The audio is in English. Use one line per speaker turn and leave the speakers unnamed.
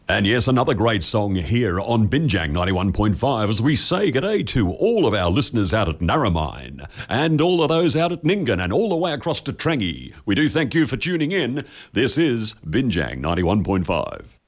And yes, another great song here on Binjang 91.5 as we say g'day to all of our listeners out at Narromine and all of those out at Nyngan and all the way across to Trangie. We do thank you for tuning in. This is Binjang 91.5.